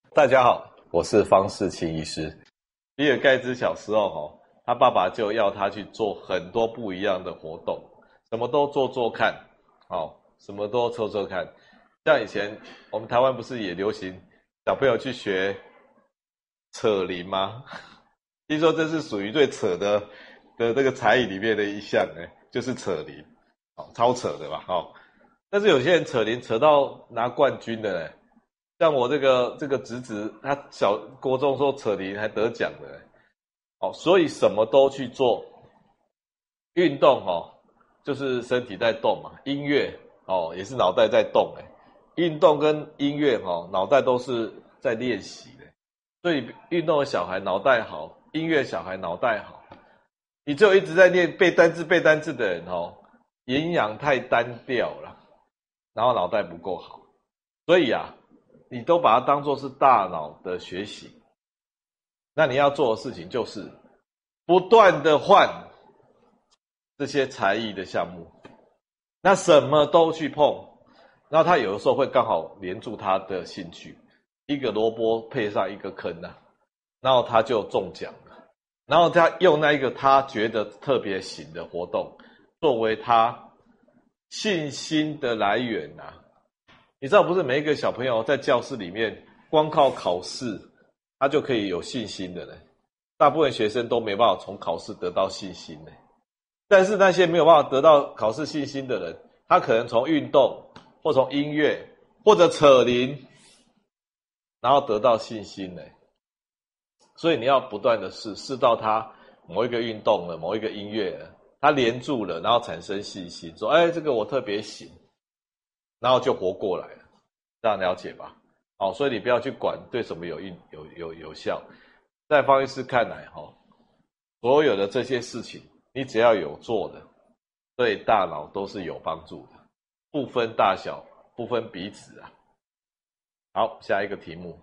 大家好，我是方世清医师。比尔盖茨小时候他爸爸就要他去做很多不一样的活动，什么都做做看，什么都做做看。像以前我们台湾不是也流行小朋友去学扯铃吗？听说这是属于最扯的这个才艺里面的一项，就是扯铃，超扯的吧，但是有些人扯铃扯到拿冠军的呢。像我这个侄子，他国中时候扯铃还得奖的，所以什么都去做。运动就是身体在动嘛，音乐也是脑袋在动运动跟音乐脑袋都是在练习的，所以运动的小孩脑袋好，音乐小孩脑袋好。你只有一直在练背单字的人营养太单调了，然后脑袋不够好，所以你都把它当作是大脑的学习，那你要做的事情就是不断的换这些才艺的项目，那什么都去碰，然后他有的时候会刚好连住他的兴趣，一个萝卜配上一个坑然后他就中奖了，然后他用那一个他觉得特别行的活动作为他信心的来源你知道不是每一个小朋友在教室里面光靠考试他就可以有信心的人，大部分学生都没办法从考试得到信心的。但是那些没有办法得到考试信心的人，他可能从运动或从音乐或者扯铃然后得到信心呢。所以你要不断的试到他某一个运动了，某一个音乐了，他连住了，然后产生信心，说这个我特别行，然后就活过来了，这样了解吧？所以你不要去管对什么有效，在方医师看来所有的这些事情你只要有做的，对大脑都是有帮助的，不分大小，不分彼此好，下一个题目，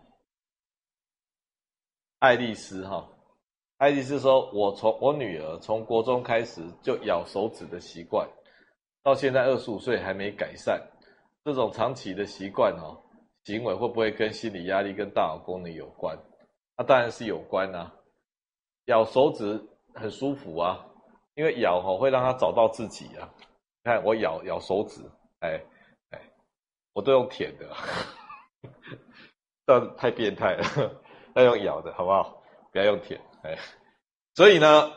爱丽丝爱丽丝说，我女儿从国中开始就咬手指的习惯，到现在25岁还没改善，这种长期的习惯行为会不会跟心理压力跟大脑功能有关？那当然是有关咬手指很舒服因为咬会让他找到自己看我咬手指，我都用舔的这太变态了，要用咬的好不好？不要用舔所以呢，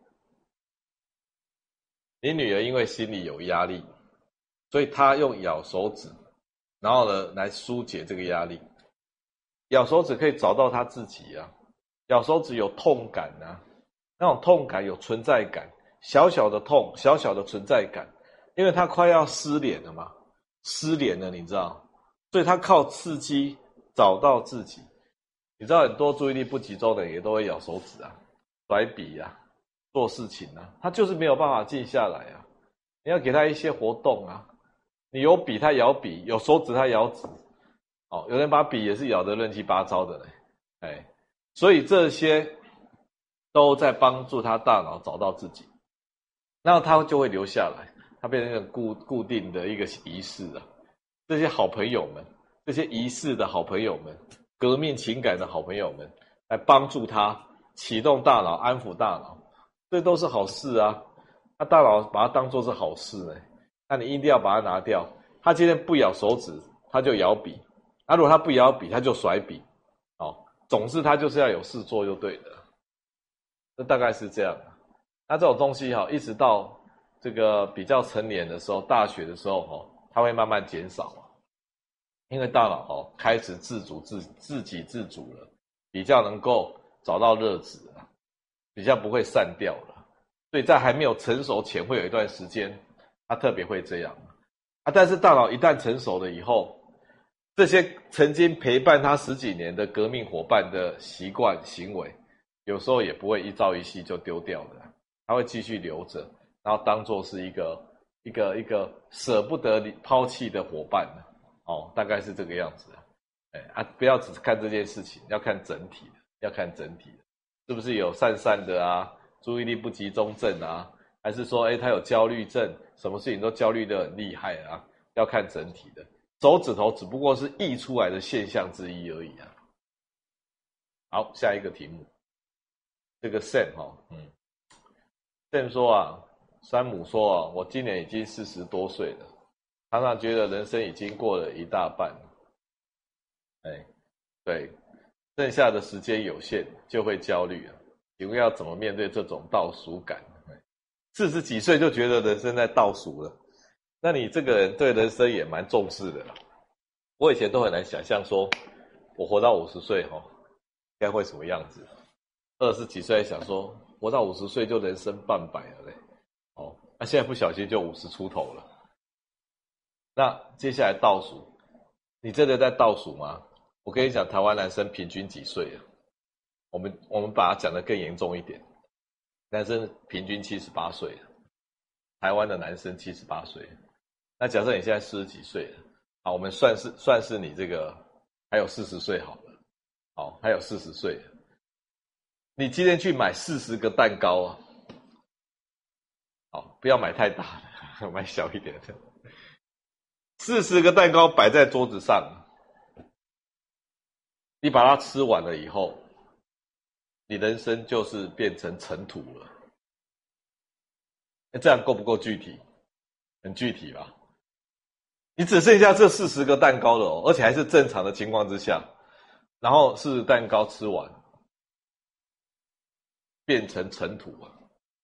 你女儿因为心里有压力，所以她用咬手指，然后呢来疏解这个压力。咬手指可以找到她自己咬手指有痛感那种痛感有存在感，小小的痛，小小的存在感，因为她快要失联了嘛，失联了你知道，所以她靠刺激找到自己。你知道很多注意力不集中的人也都会咬手指甩笔做事情他就是没有办法静下来你要给他一些活动你有笔他咬笔，有手指他咬指有人把笔也是咬得乱七八糟的所以这些都在帮助他大脑找到自己，那他就会留下来，他变成一个固定的一个仪式这些好朋友们，这些仪式的好朋友们，革命情感的好朋友们，来帮助他启动大脑，安抚大脑，这都是好事那大脑把它当作是好事那你一定要把它拿掉。他今天不咬手指，他就咬笔如果他不咬笔，他就甩笔总之他就是要有事做就对了，这大概是这样那这种东西一直到这个比较成年的时候，大学的时候它会慢慢减少因为大脑开始自给自足了，比较能够找到乐子比较不会散掉了，所以在还没有成熟前会有一段时间它特别会这样但是大脑一旦成熟了以后，这些曾经陪伴他10几年的革命伙伴的习惯行为，有时候也不会一朝一夕就丢掉的，他会继续留着，然后当作是一个舍不得抛弃的伙伴大概是这个样子不要只看这件事情，要看整体的，是不是有散的注意力不集中症还是说他有焦虑症，什么事情都焦虑得很厉害要看整体的。手指头只不过是溢出来的现象之一而已好，下一个题目，这个 Sam Sam 说啊，山姆说啊，我今年已经40多岁了，常常觉得人生已经过了一大半了。对，剩下的时间有限，就会焦虑啊。请问要怎么面对这种倒数感？40几岁就觉得人生在倒数了，那你这个人对人生也蛮重视的啦。我以前都很难想象说，我活到50岁该会什么样子。20几岁想说，活到50岁就人生半百了嘞。那现在不小心就50出头了。那接下来倒数，你真的在倒数吗？我跟你讲，台湾男生平均几岁了？我们把它讲得更严重一点，男生平均78岁了，台湾的男生78岁。那假设你现在40几岁了，好，我们算是你这个还有40岁好了，好，还有40岁了。你今天去买40个蛋糕啊，好，不要买太大的，买小一点的。40个蛋糕摆在桌子上，你把它吃完了以后，你人生就是变成尘土了。这样够不够具体？很具体吧？你只剩下这40个蛋糕了而且还是正常的情况之下，然后40蛋糕吃完，变成尘土啊！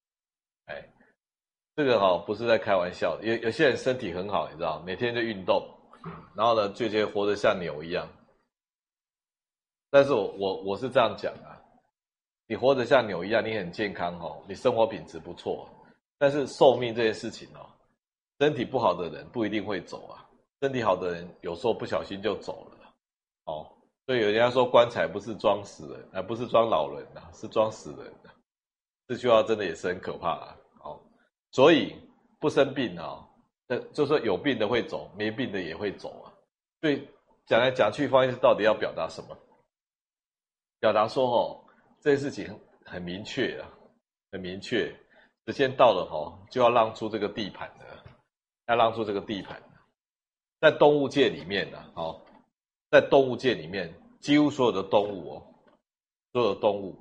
这个不是在开玩笑的。有些人身体很好，你知道，每天就运动，然后呢，就觉得活得像牛一样。但是我是这样讲啊，你活得像牛一样，你很健康你生活品质不错，但是寿命这件事情身体不好的人不一定会走啊，身体好的人有时候不小心就走了所以有人家说棺材不是装死人，而不是装老人啊，是装死人的。这句话真的也是很可怕啊。所以不生病就说有病的会走，没病的也会走啊。所以讲来讲去，方医师到底要表达什么？表达说这件事情很明确啊，很明确，时间到了就要让出这个地盘的，要让出这个地盘的。在动物界里面在动物界里面，几乎所有的动物所有的动物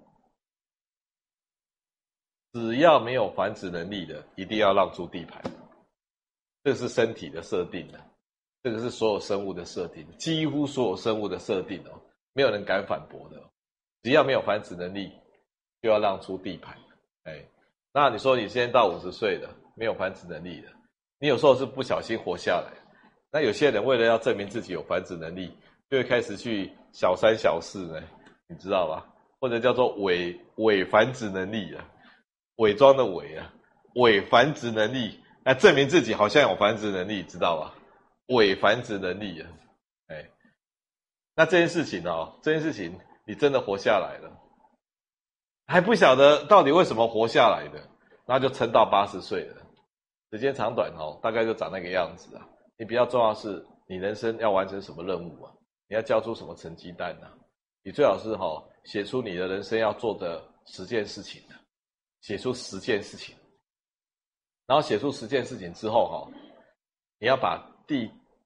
只要没有繁殖能力的，一定要让出地盘。这是身体的设定的，这个是所有生物的设定，几乎所有生物的设定没有人敢反驳的。只要没有繁殖能力，就要让出地盘。那你说你现在到50岁了，没有繁殖能力的，你有时候是不小心活下来。那有些人为了要证明自己有繁殖能力，就会开始去小三小四呢，你知道吧？或者叫做伪繁殖能力啊。伪装的伪啊，伪繁殖能力来证明自己好像有繁殖能力，知道吧？伪繁殖能力啊，那这件事情你真的活下来了，还不晓得到底为什么活下来的，那就撑到80岁了，时间长短大概就长那个样子啊。你比较重要的是你人生要完成什么任务啊？你要交出什么成绩单啊？你最好是写出你的人生要做的10件事情啊。写出10件事情，然后写出10件事情之后你要把第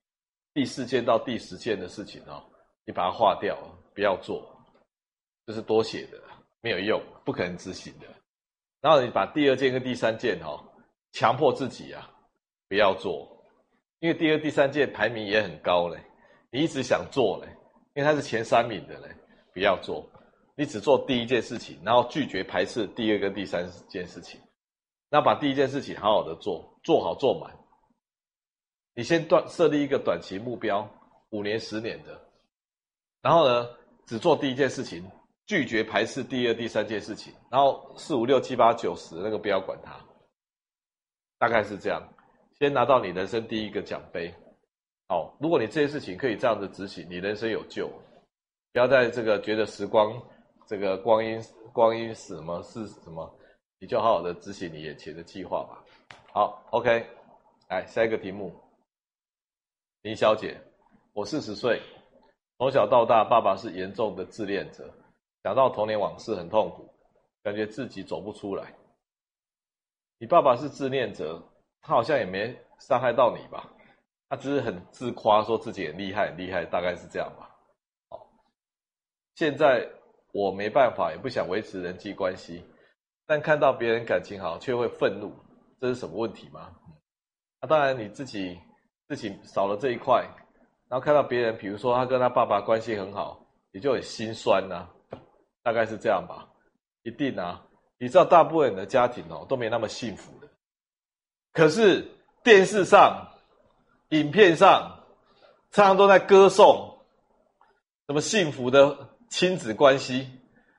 4件到第10件的事情你把它划掉，不要做，这是多写的，没有用，不可能执行的。然后你把第2件跟第3件强迫自己不要做，因为第2、第3件排名也很高嘞，你一直想做嘞，因为它是前3名的嘞，不要做。你只做第1件事情，然后拒绝排斥第2跟第3件事情，那把第1件事情好好的做好做满。你先设立一个短期目标，5年10年的，然后呢只做第1件事情，拒绝排斥第2、第3件事情，然后4、5、6、7、8、9、10那个不要管它，大概是这样。先拿到你人生第1个奖杯。如果你这些事情可以这样子执行，你人生有救。不要在这个觉得时光这个光阴是什么是什么，你就好好的执行你眼前的计划吧。好 ，OK， 来下一个题目。林小姐，我40岁，从小到大，爸爸是严重的自恋者，想到童年往事很痛苦，感觉自己走不出来。你爸爸是自恋者，他好像也没伤害到你吧？他只是很自夸，说自己很厉害很厉害，大概是这样吧。现在我没办法，也不想维持人际关系，但看到别人感情好却会愤怒，这是什么问题吗？当然你自己少了这一块，然后看到别人，比如说他跟他爸爸关系很好，你就很心酸啊，大概是这样吧。一定啊，你知道大部分人的家庭都没那么幸福的，可是电视上、影片上常常都在歌颂什么幸福的亲子关系。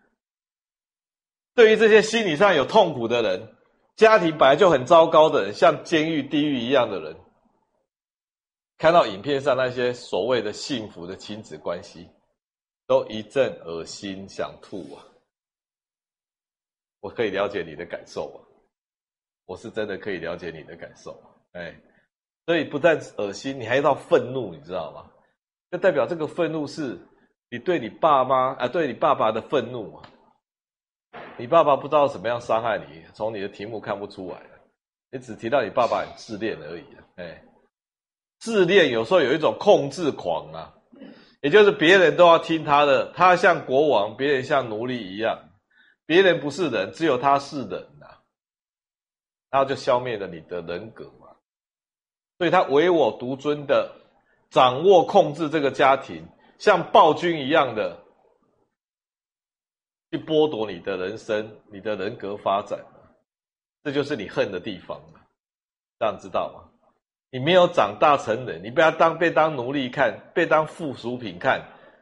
对于这些心理上有痛苦的人，家庭本来就很糟糕的人，像监狱、地狱一样的人，看到影片上那些所谓的幸福的亲子关系，都一阵恶心想吐啊！我可以了解你的感受啊，我是真的可以了解你的感受啊，所以不但恶心，你还到愤怒，你知道吗？就代表这个愤怒是你对你爸妈对你爸爸的愤怒啊。你爸爸不知道怎么样伤害你，从你的题目看不出来，你只提到你爸爸很自恋而已啊。自恋有时候有一种控制狂啊，也就是别人都要听他的，他像国王，别人像奴隶一样，别人不是人，只有他是人啊，然后就消灭了你的人格嘛。所以他唯我独尊的掌握控制这个家庭，像暴君一样的去剥夺你的人生，你的人格发展，这就是你恨的地方，这样知道吗？你没有长大成人，你被当奴隶看，被当附属品看，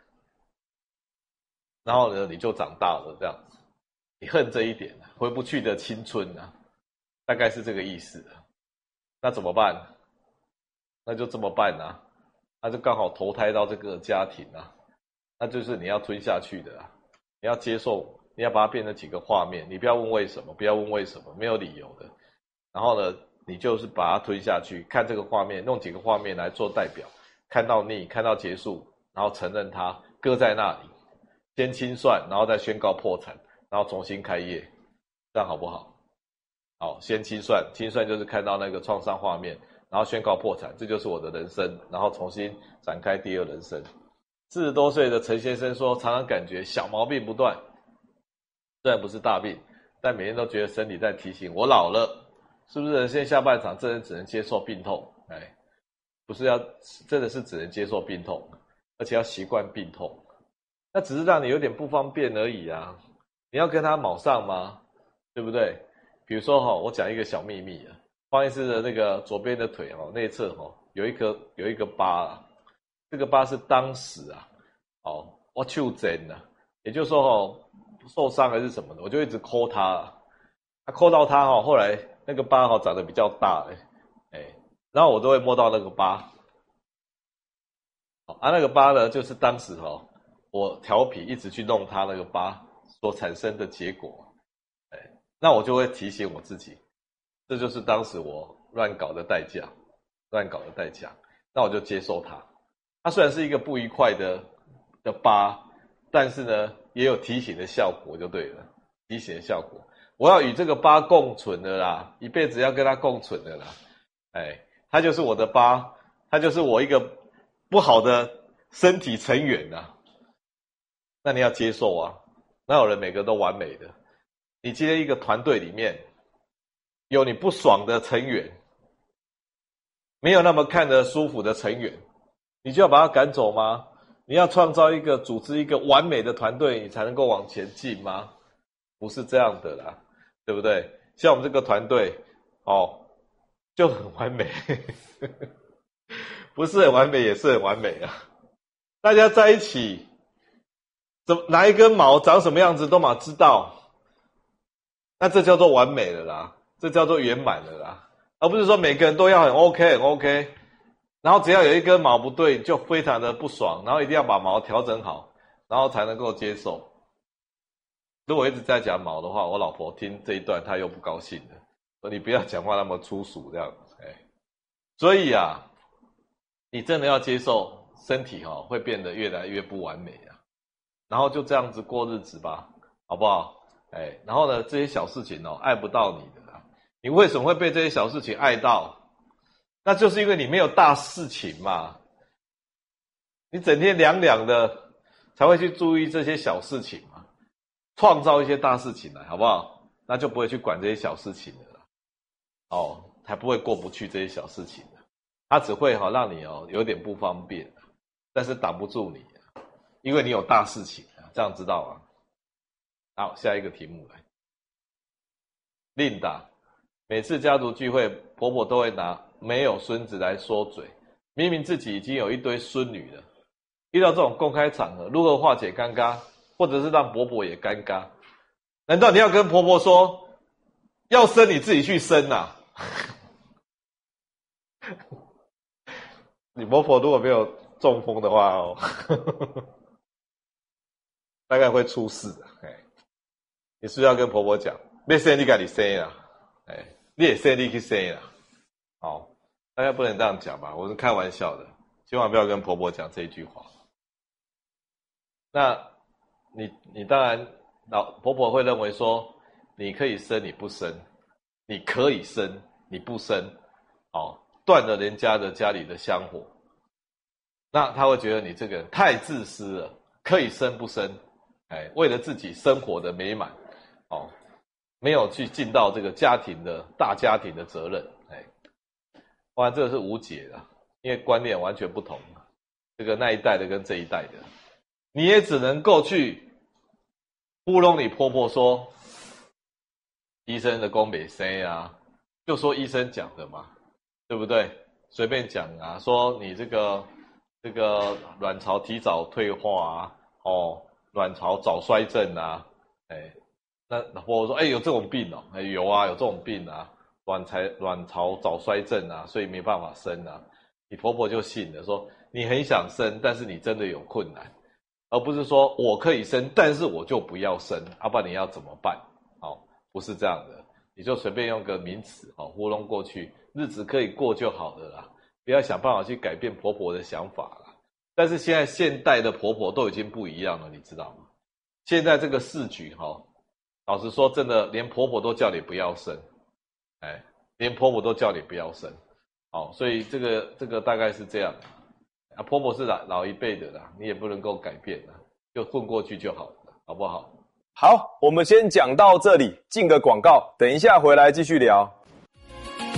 然后呢，你就长大了这样子，你恨这一点，回不去的青春啊，大概是这个意思。那怎么办？那就这么办啊，那就刚好投胎到这个家庭啊，那就是你要吞下去的啊。你要接受，你要把它变成几个画面，你不要问为什么，不要问为什么，没有理由的。然后呢，你就是把它吞下去，看这个画面，弄几个画面来做代表，看到腻，看到结束，然后承认它，搁在那里，先清算，然后再宣告破产，然后重新开业，这样好不好？好，先清算，清算就是看到那个创伤画面，然后宣告破产，这就是我的人生，然后重新展开第二人生。40多岁的陈先生说，常常感觉小毛病不断，虽然不是大病，但每天都觉得身体在提醒我老了，是不是人生下半场这人只能接受病痛？不是真的是只能接受病痛，而且要习惯病痛，那只是让你有点不方便而已啊。你要跟他卯上吗？对不对？比如说我讲一个小秘密啊，方医师的那个左边的腿内侧有一个疤啊。这个疤是当时我手针啊，也就是说受伤还是什么的，我就一直抠它，抠到它后来那个疤长得比较大然后我都会摸到那个疤，那个疤呢，就是当时我调皮一直去弄它那个疤所产生的结果，那我就会提醒我自己，这就是当时我乱搞的代价，那我就接受它。它虽然是一个不愉快的疤，但是呢，也有提醒的效果就对了。提醒的效果，我要与这个疤共存的啦，一辈子要跟它共存的啦。它就是我的疤，它就是我一个不好的身体成员啊。那你要接受啊，哪有人每个都完美的？你今天一个团队里面有你不爽的成员，没有那么看得舒服的成员，你就要把他赶走吗？你要创造组织一个完美的团队，你才能够往前进吗？不是这样的啦，对不对？像我们这个团队就很完美不是很完美也是很完美啊。大家在一起哪一根毛长什么样子都嘛知道，那这叫做完美了啦，这叫做圆满了啦，而不是说每个人都要很 OK，然后只要有一根毛不对就非常的不爽，然后一定要把毛调整好，然后才能够接受。如果一直在讲毛的话，我老婆听这一段她又不高兴了，说你不要讲话那么粗俗这样子。所以你真的要接受身体会变得越来越不完美啊，然后就这样子过日子吧，好不好？然后呢，这些小事情爱不到你的啦，你为什么会被这些小事情爱到？那就是因为你没有大事情嘛，你整天凉凉的才会去注意这些小事情嘛。 创造一些大事情来，好不好？那就不会去管这些小事情了啦。哦，才不会过不去这些小事情的。它只会让你有点不方便，但是挡不住你，因为你有大事情，这样知道吗？好，下一个题目来。Linda，每次家族聚会，婆婆都会拿没有孙子来说嘴，明明自己已经有一堆孙女了。遇到这种公开场合，如何化解尴尬，或者是让婆婆也尴尬？难道你要跟婆婆说，要生你自己去生啊？你婆婆如果没有中风的话大概会出事的。你是不是要跟婆婆讲，要生你自己生啦，你也生你去生啦。好，大家不能这样讲吧？我是开玩笑的，千万不要跟婆婆讲这一句话。那你当然婆婆会认为说，你可以生你不生，你可以生你不生，断了人家的家里的香火。那她会觉得你这个人太自私了，可以生不生，为了自己生活的美满，没有去尽到这个大家庭的责任，当然这个是无解的，因为观念完全不同，这个那一代的跟这一代的，你也只能够去糊弄你婆婆说，医生的功没生啊，就说医生讲的嘛，对不对？随便讲啊，说你这个卵巢提早退化啊，卵巢早衰症啊，那婆婆说，有这种病哦，有啊，有这种病啊，卵巢早衰症啊，所以没办法生啊。你婆婆就信了，说你很想生，但是你真的有困难，而不是说我可以生，但是我就不要生，不然你要怎么办？不是这样的，你就随便用个名词糊弄过去，日子可以过就好了啦，不要想办法去改变婆婆的想法啦。但是现在现代的婆婆都已经不一样了，你知道吗？现在这个市局老实说，真的连婆婆都叫你不要生，连婆婆都叫你不要生，所以这个大概是这样婆婆是老一辈的啦，你也不能够改变啦，就混过去就好了，好不好？ 好，我们先讲到这里，进个广告，等一下回来继续聊。